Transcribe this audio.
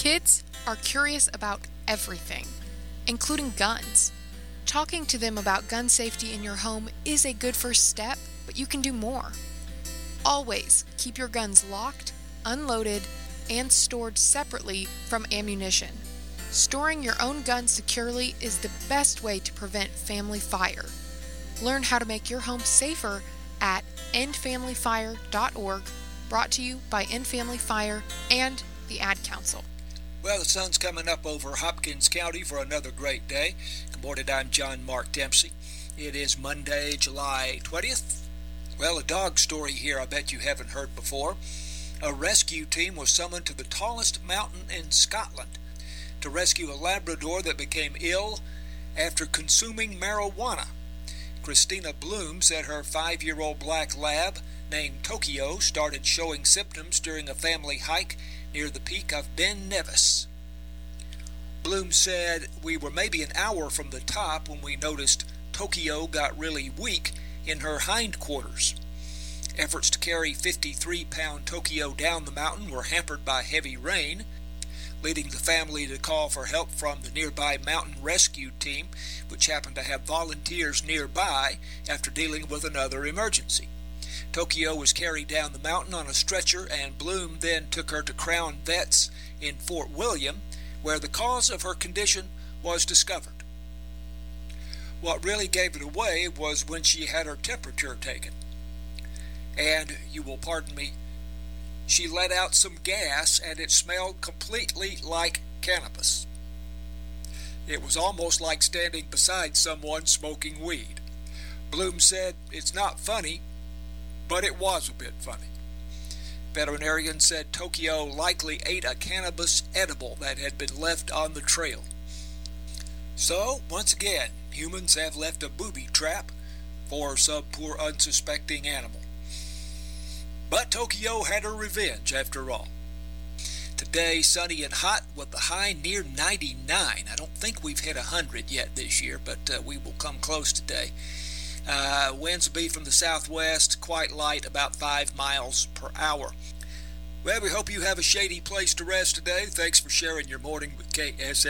Kids are curious about everything, including guns. Talking to them about gun safety in your home is a good first step, but you can do more. Always keep your guns locked, unloaded, and stored separately from ammunition. Storing your own gun securely is the best way to prevent family fire. Learn how to make your home safer at endfamilyfire.org, brought to you by End Family Fire and the Ad Council. Well, the sun's coming up over Hopkins County for another great day. Good morning, I'm John Mark Dempsey. It is Monday, July 20th. Well, a dog story here I bet you haven't heard before. A rescue team was summoned to the tallest mountain in Scotland to rescue a Labrador that became ill after consuming marijuana. Christina Bloom said her 5-year-old black lab named Tokyo started showing symptoms during a family hike near the peak of Ben Nevis. Bloom said, "We were maybe an hour from the top when we noticed Tokyo got really weak in her hindquarters. Efforts to carry 53-pound Tokyo down the mountain were hampered by heavy rain, leading the family to call for help from the nearby mountain rescue team, which happened to have volunteers nearby after dealing with another emergency. Tokyo was carried down the mountain on a stretcher, and Bloom then took her to Crown Vets in Fort William, where the cause of her condition was discovered. What really gave it away was when she had her temperature taken. And, you will pardon me, she let out some gas, and it smelled completely like cannabis. It was almost like standing beside someone smoking weed. Bloom said, "It's not funny, but it was a bit funny." Veterinarians said Tokyo likely ate a cannabis edible that had been left on the trail. So, once again, humans have left a booby trap for some poor unsuspecting animal. But Tokyo had her revenge after all. Today, sunny and hot with the high near 99. I don't think we've hit 100 yet this year, but we will come close today. Winds will be from the southwest, quite light, about 5 miles per hour. Well, we hope you have a shady place to rest today. Thanks for sharing your morning with KSL.